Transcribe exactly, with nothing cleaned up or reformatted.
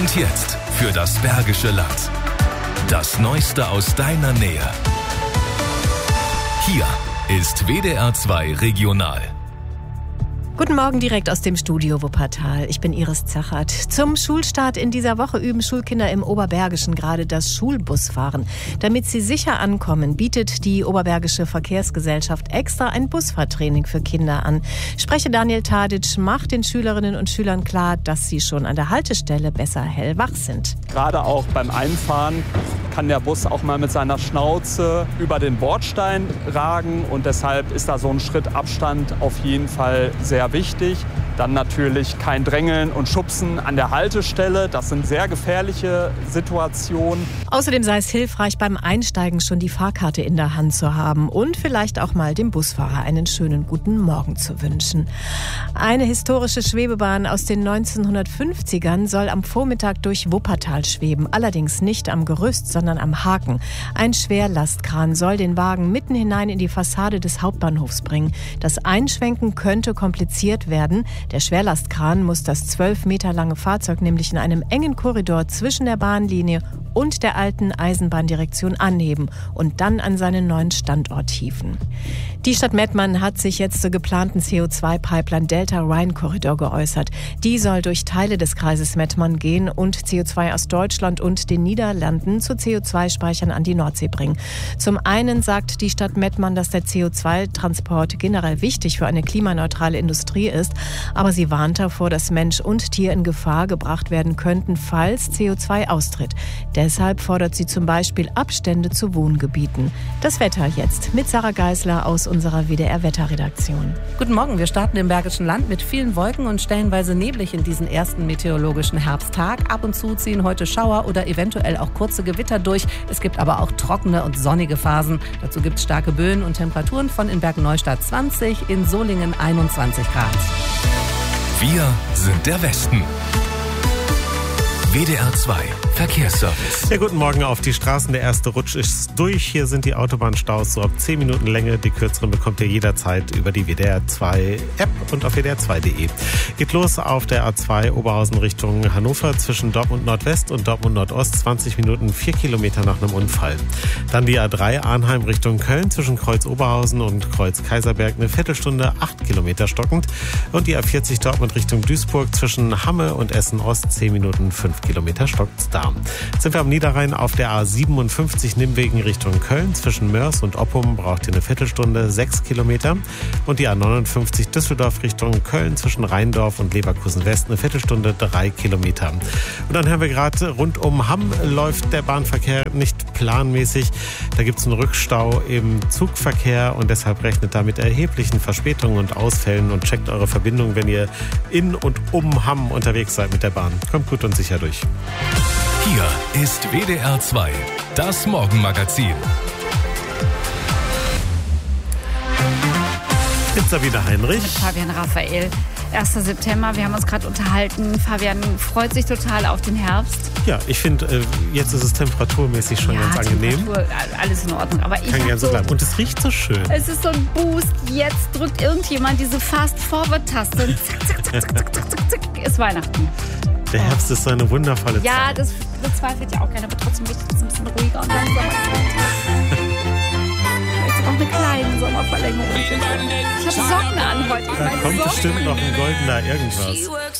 Und jetzt für das Bergische Land. Das Neueste aus deiner Nähe. Hier ist W D R zwei Regional. Guten Morgen direkt aus dem Studio Wuppertal. Ich bin Iris Zachert. Zum Schulstart in dieser Woche üben Schulkinder im Oberbergischen gerade das Schulbusfahren. Damit sie sicher ankommen, bietet die Oberbergische Verkehrsgesellschaft extra ein Busfahrtraining für Kinder an. Sprecher Daniel Tadic macht den Schülerinnen und Schülern klar, dass sie schon an der Haltestelle besser hellwach sind. Gerade auch beim Einfahren kann der Bus auch mal mit seiner Schnauze über den Bordstein ragen und deshalb ist da so ein Schritt Abstand auf jeden Fall sehr wichtig. Dann natürlich kein Drängeln und Schubsen an der Haltestelle. Das sind sehr gefährliche Situationen. Außerdem sei es hilfreich, beim Einsteigen schon die Fahrkarte in der Hand zu haben und vielleicht auch mal dem Busfahrer einen schönen guten Morgen zu wünschen. Eine historische Schwebebahn aus den neunzehnhundertfünfzigern soll am Vormittag durch Wuppertal schweben. Allerdings nicht am Gerüst, sondern am Haken. Ein Schwerlastkran soll den Wagen mitten hinein in die Fassade des Hauptbahnhofs bringen. Das Einschwenken könnte kompliziert werden. Der Schwerlastkran muss das zwölf Meter lange Fahrzeug nämlich in einem engen Korridor zwischen der Bahnlinie und der alten Eisenbahndirektion anheben und dann an seinen neuen Standort hieven. Die Stadt Mettmann hat sich jetzt zur geplanten C O zwei Pipeline Delta-Rhein-Korridor geäußert. Die soll durch Teile des Kreises Mettmann gehen und C O zwei aus Deutschland und den Niederlanden zu C O zwei Speichern an die Nordsee bringen. Zum einen sagt die Stadt Mettmann, dass der C O zwei Transport generell wichtig für eine klimaneutrale Industrie ist, aber sie warnt davor, dass Mensch und Tier in Gefahr gebracht werden könnten, falls C O zwei austritt. Deshalb fordert sie zum Beispiel Abstände zu Wohngebieten. Das Wetter jetzt mit Sarah Geisler aus unserer W D R-Wetterredaktion. Guten Morgen, wir starten im Bergischen Land mit vielen Wolken und stellenweise neblig in diesen ersten meteorologischen Herbsttag. Ab und zu ziehen heute Schauer oder eventuell auch kurze Gewitter durch. Es gibt aber auch trockene und sonnige Phasen. Dazu gibt es starke Böen und Temperaturen von in Bergen-Neustadt zwanzig, in Solingen einundzwanzig Grad. Wir sind der Westen. W D R zwei Verkehrsservice. Ja, guten Morgen auf die Straßen. Der erste Rutsch ist durch. Hier sind die Autobahnstaus so ab zehn Minuten Länge. Die kürzeren bekommt ihr jederzeit über die W D R zwei App und auf W D R zwei Punkt de. Geht los auf der A zwei Oberhausen Richtung Hannover zwischen Dortmund Nordwest und Dortmund Nordost. zwanzig Minuten, vier Kilometer nach einem Unfall. Dann die A drei Arnheim Richtung Köln zwischen Kreuz Oberhausen und Kreuz Kaiserberg. Eine Viertelstunde, acht Kilometer stockend. Und die A vierzig Dortmund Richtung Duisburg zwischen Hamme und Essen Ost. zehn Minuten, fünf Kilometer stockt's da. Jetzt sind wir am Niederrhein auf der A siebenundfünfzig Nimwegen Richtung Köln. Zwischen Mörs und Oppum braucht ihr eine Viertelstunde, sechs Kilometer. Und die A neunundfünfzig Düsseldorf Richtung Köln zwischen Rheindorf und Leverkusen West eine Viertelstunde, drei Kilometer. Und dann hören wir gerade, rund um Hamm läuft der Bahnverkehr nicht planmäßig. Da gibt es einen Rückstau im Zugverkehr und deshalb rechnet da mit erheblichen Verspätungen und Ausfällen und checkt eure Verbindung, wenn ihr in und um Hamm unterwegs seid mit der Bahn. Kommt gut und sicher durch. Hier ist W D R zwei, das Morgenmagazin. Jetzt Sabine Heinrich. Mit Fabian Raphael. erster September, wir haben uns gerade unterhalten. Fabian freut sich total auf den Herbst. Ja, ich finde, jetzt ist es temperaturmäßig schon ja, ganz angenehm. Temperatur, alles in Ordnung. Aber ich Kann gerne so so bleiben. Und es riecht so schön. Es ist so ein Boost. Jetzt drückt irgendjemand diese Fast-Forward-Taste. Und zack, zack, zack, zack, zack, zack, zack, ist Weihnachten. Der Herbst ist so eine wundervolle ja, Zeit. Ja, das bezweifelt ja auch keiner. Aber trotzdem wichtig, dass es ein bisschen ruhiger und langsamer ist. Jetzt auch eine kleine Sommerverlängerung. Ich habe Socken an heute. Da kommt bestimmt noch ein goldener irgendwas.